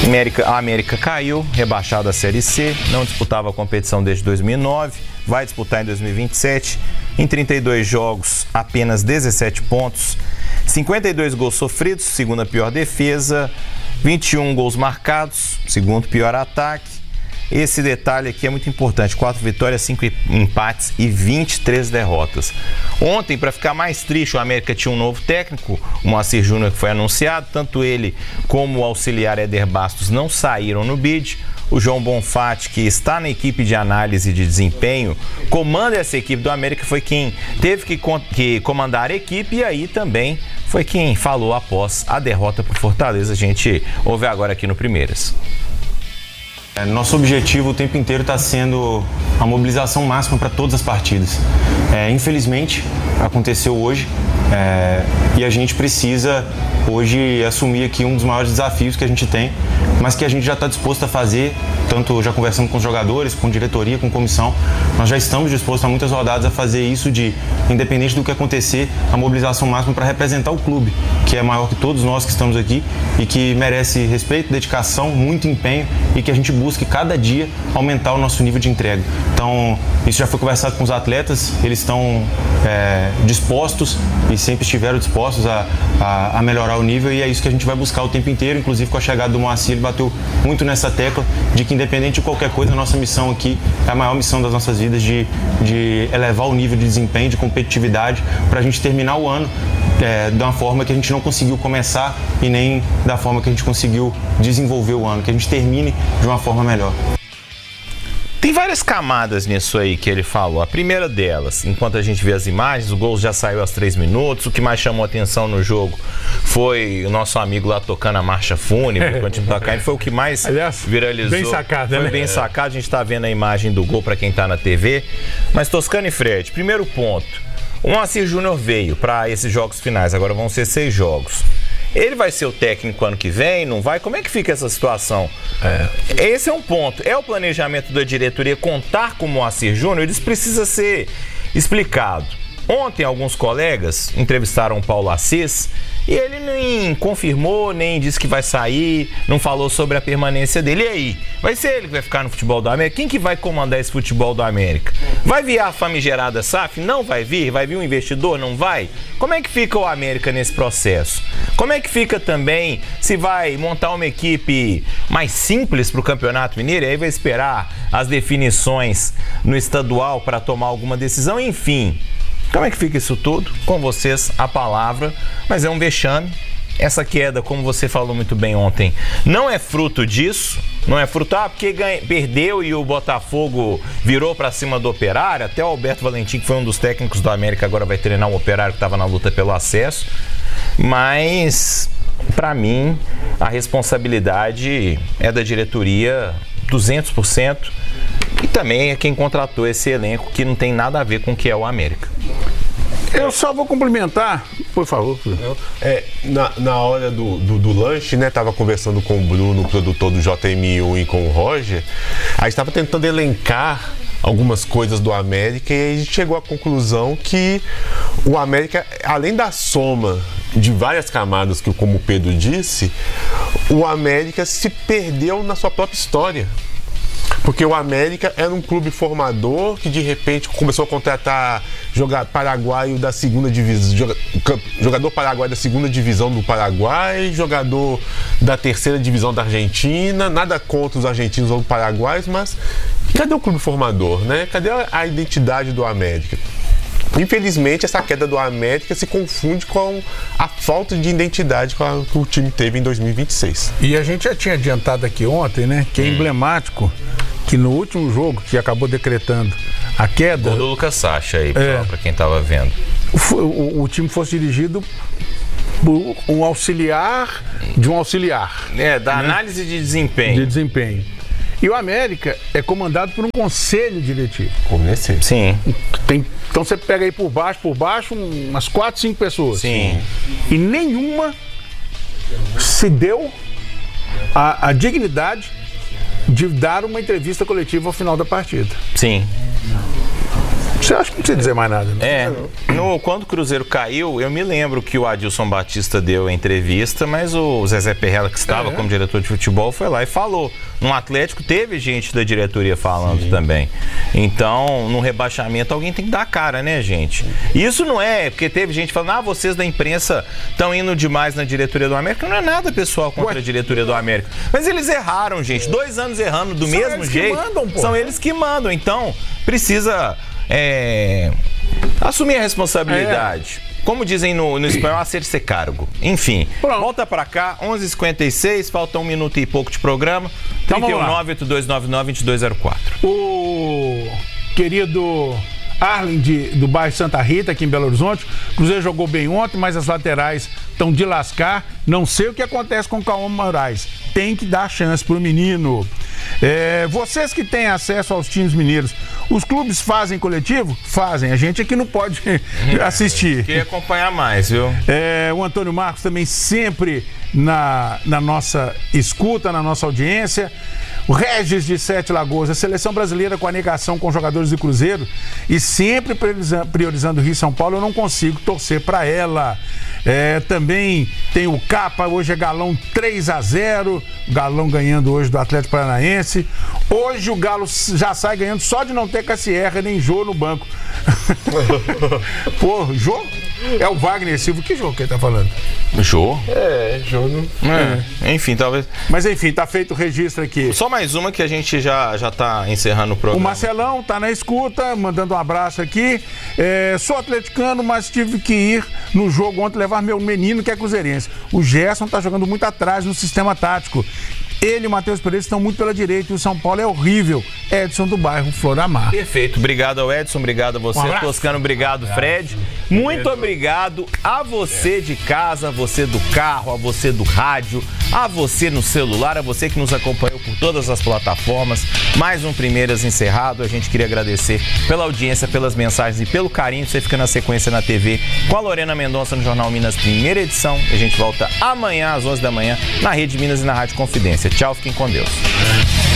A América caiu, rebaixada à Série C, não disputava a competição desde 2009, vai disputar em 2027. Em 32 jogos, apenas 17 pontos, 52 gols sofridos, segunda pior defesa, 21 gols marcados, segundo pior ataque. Esse detalhe aqui é muito importante: 4 vitórias, 5 empates e 23 derrotas. Ontem, para ficar mais triste, o América tinha um novo técnico, o Moacir Júnior, que foi anunciado. Tanto ele como o auxiliar Éder Bastos não saíram no bid. O João Bonfatti, que está na equipe de análise de desempenho, comanda essa equipe do América, foi quem teve que comandar a equipe, e aí também foi quem falou após a derrota para o Fortaleza. A gente ouve agora aqui no Primeiras. Nosso objetivo o tempo inteiro está sendo a mobilização máxima para todas as partidas. Infelizmente, aconteceu hoje e a gente precisa hoje assumir aqui um dos maiores desafios que a gente tem, mas que a gente já está disposto a fazer, tanto já conversando com os jogadores, com diretoria, com comissão. Nós já estamos dispostos há muitas rodadas a fazer isso de, independente do que acontecer, a mobilização máxima para representar o clube, que é maior que todos nós que estamos aqui e que merece respeito, dedicação, muito empenho, e que a gente busque cada dia aumentar o nosso nível de entrega. Então, isso já foi conversado com os atletas, eles estão dispostos e sempre estiveram dispostos a melhorar o nível, e é isso que a gente vai buscar o tempo inteiro. Inclusive, com a chegada do Moacir, ele bateu muito nessa tecla de que, independente de qualquer coisa, a nossa missão aqui é a maior missão das nossas vidas, de elevar o nível de desempenho, de competitividade, para a gente terminar o ano de uma forma que a gente não conseguiu começar e nem da forma que a gente conseguiu desenvolver o ano, que a gente termine de uma forma melhor. Tem várias camadas nisso aí que ele falou. A primeira delas, enquanto a gente vê as imagens, o gol já saiu aos 3 minutos. O que mais chamou atenção no jogo foi o nosso amigo lá tocando a marcha fúnebre quando o time tá caindo. Foi o que mais viralizou. Bem sacado, né? Foi bem sacado. A gente tá vendo a imagem do gol para quem tá na TV. Mas Toscano e Fred, primeiro ponto. O Moacir Júnior veio para esses jogos finais, agora vão ser 6 jogos. Ele vai ser o técnico ano que vem? Não vai? Como é que fica essa situação? Esse é um ponto. É o planejamento da diretoria contar com o Moacir Júnior? Isso precisa ser explicado. Ontem, alguns colegas entrevistaram o Paulo Assis e ele nem confirmou, nem disse que vai sair, não falou sobre a permanência dele. E aí? Vai ser ele que vai ficar no futebol do América? Quem que vai comandar esse futebol do América? Vai vir a famigerada SAF? Não vai vir? Vai vir um investidor? Não vai? Como é que fica o América nesse processo? Como é que fica também se vai montar uma equipe mais simples para o Campeonato Mineiro e aí vai esperar as definições no estadual para tomar alguma decisão? Enfim, como é que fica isso tudo? Com vocês a palavra, mas é um vexame. Essa queda, como você falou muito bem ontem, não é fruto disso, não é fruto, porque perdeu e o Botafogo virou para cima do Operário. Até o Alberto Valentim, que foi um dos técnicos do América, agora vai treinar o Operário que estava na luta pelo acesso. Mas, para mim, a responsabilidade é da diretoria 200%. E também é quem contratou esse elenco, que não tem nada a ver com o que é o América. Eu só vou complementar, por favor. Na hora do lanche, né? Tava conversando com o Bruno, o produtor do JM1, e com o Roger. Aí estava tentando elencar algumas coisas do América e a gente chegou à conclusão que o América, além da soma de várias camadas, que como o Pedro disse, o América se perdeu na sua própria história. Porque o América era um clube formador que de repente começou a contratar jogador paraguaio da segunda divisão, jogador paraguaio da segunda divisão do Paraguai, jogador da terceira divisão da Argentina. Nada contra os argentinos ou os paraguaios, mas cadê o clube formador, né? Cadê a identidade do América? Infelizmente, essa queda do América se confunde com a falta de identidade que o time teve em 2026. E a gente já tinha adiantado aqui ontem, né? Que é emblemático que no último jogo, que acabou decretando a queda... Gol do Lucas Sacha aí, para quem estava vendo. O time fosse dirigido por um auxiliar de um auxiliar. Da análise de desempenho. De desempenho. E o América é comandado por um conselho diretivo. Conselho. Sim. Então você pega aí por baixo umas 4, 5 pessoas. Sim. E nenhuma se deu a dignidade de dar uma entrevista coletiva ao final da partida. Sim. Você acha que não precisa dizer mais nada, né? Quando o Cruzeiro caiu, eu me lembro que o Adilson Batista deu a entrevista, mas o Zezé Perrella, que estava como diretor de futebol, foi lá e falou. No Atlético teve gente da diretoria falando também. Então, no rebaixamento, alguém tem que dar a cara, né, gente? Isso não é porque teve gente falando, vocês da imprensa estão indo demais na diretoria do América. Não é nada pessoal contra a diretoria do América. Mas eles erraram, gente. 2 anos errando do mesmo jeito. São eles que mandam. Então, precisa assumir a responsabilidade. Como dizem no espanhol, hacer-se cargo. Enfim, volta pra cá, 11h56, falta 1 minuto e pouco de programa. 319-8299-2204. O querido Arlen do bairro Santa Rita, aqui em Belo Horizonte. O Cruzeiro jogou bem ontem, mas as laterais estão de lascar. Não sei o que acontece com o Cauã Moraes. Tem que dar chance pro menino. Vocês que têm acesso aos times mineiros, os clubes fazem coletivo? Fazem. A gente aqui não pode assistir. Queria acompanhar mais, viu? O Antônio Marcos também sempre na nossa escuta, na nossa audiência. O Regis de Sete Lagoas, a seleção brasileira com a negação com jogadores do Cruzeiro e sempre priorizando o Rio e São Paulo, eu não consigo torcer para ela. Também tem o Capa, hoje é Galão 3-0, Galão ganhando hoje do Atlético Paranaense. Hoje o Galo já sai ganhando só de não ter Cassierra nem Jô no banco. Pô, Jô? É o Wagner Silva, que Jô que ele tá falando? Jô? Jô não... Enfim, talvez... Mas enfim, tá feito o registro aqui. Só mais uma que a gente já tá encerrando o programa. O Marcelão tá na escuta, mandando um abraço aqui. Sou atleticano, mas tive que ir no jogo ontem levar meu menino que é cruzeirense. O Gerson tá jogando muito atrás no sistema tático. Ele e o Matheus Pereira estão muito pela direita e o São Paulo é horrível. Edson do bairro Floramar. Perfeito. Obrigado ao Edson, obrigado a você, Toscano, obrigado, Fred. Muito obrigado a você de casa, a você do carro, a você do rádio, a você no celular, a você que nos acompanhou por todas as plataformas. Mais um Primeiras encerrado. A gente queria agradecer pela audiência, pelas mensagens e pelo carinho. Você fica na sequência na TV com a Lorena Mendonça no Jornal Minas, primeira edição. A gente volta amanhã às 11 da manhã na Rede Minas e na Rádio Confidência. Tchau, fiquem com Deus.